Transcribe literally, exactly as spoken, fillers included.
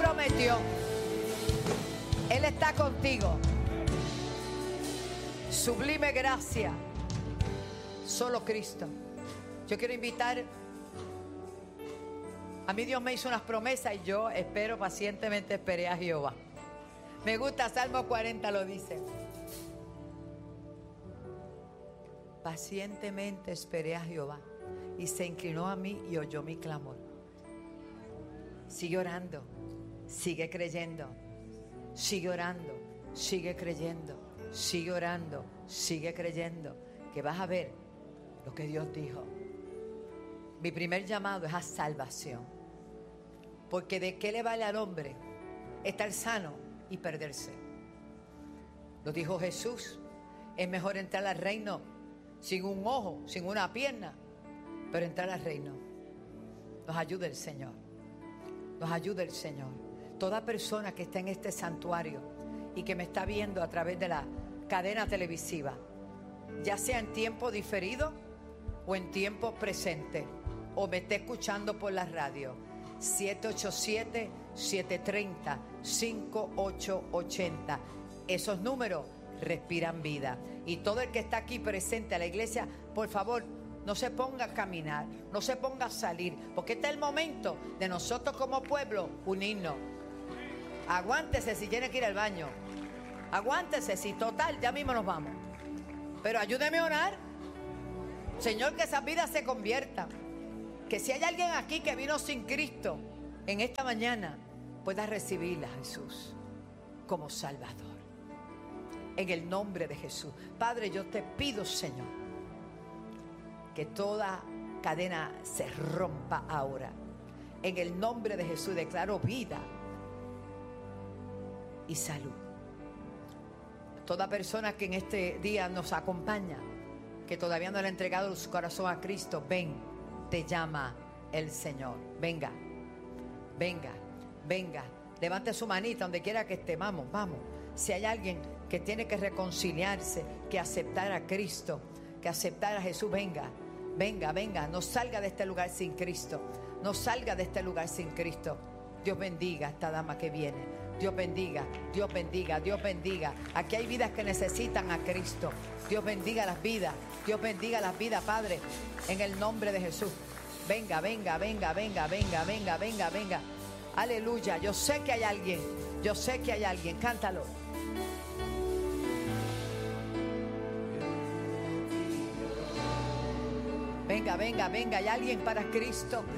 prometió. Él está contigo. Sublime gracia. Solo Cristo. Yo quiero invitar. A mí Dios me hizo unas promesas y yo espero pacientemente, esperé a Jehová. Me gusta, Salmo cuarenta lo dice. Pacientemente esperé a Jehová y se inclinó a mí y oyó mi clamor. Sigue orando, sigue creyendo, sigue orando, sigue creyendo, sigue orando, sigue creyendo, que vas a ver lo que Dios dijo. Mi primer llamado es a salvación, porque ¿de qué le vale al hombre estar sano y perderse? Lo dijo Jesús, es mejor entrar al reino sin un ojo, sin una pierna, pero entrar al reino. Nos ayude el Señor, nos ayude el Señor. Toda persona que está en este santuario y que me está viendo a través de la cadena televisiva, ya sea en tiempo diferido o en tiempo presente, o me esté escuchando por la radio, siete ocho siete, siete tres cero, cinco ocho ocho cero. Esos números respiran vida. Y todo el que está aquí presente a la iglesia, por favor, no se ponga a caminar, no se ponga a salir, porque este es el momento de nosotros como pueblo unirnos. Aguántese si tiene que ir al baño, aguántese si total ya mismo nos vamos, pero ayúdeme a orar, Señor, que esas vidas se conviertan, que si hay alguien aquí que vino sin Cristo en esta mañana, pueda recibirla, Jesús, como Salvador. En el nombre de Jesús. Padre, yo te pido, Señor, que toda cadena se rompa ahora. En el nombre de Jesús declaro vida y salud. Toda persona que en este día nos acompaña, que todavía no le ha entregado su corazón a Cristo, ven, te llama el Señor. Venga, venga, venga. Levante su manita donde quiera que esté. Vamos, vamos. Si hay alguien que tiene que reconciliarse, que aceptar a Cristo, que aceptar a Jesús, venga, venga, venga. No salga de este lugar sin Cristo. No salga de este lugar sin Cristo. Dios bendiga a esta dama que viene. Dios bendiga, Dios bendiga, Dios bendiga. Aquí hay vidas que necesitan a Cristo. Dios bendiga las vidas. Dios bendiga las vidas, Padre, en el nombre de Jesús. Venga, venga, venga, venga, venga, venga, venga, venga. Aleluya. Yo sé que hay alguien. Yo sé que hay alguien. Cántalo. Venga, venga, venga. Hay alguien para Cristo.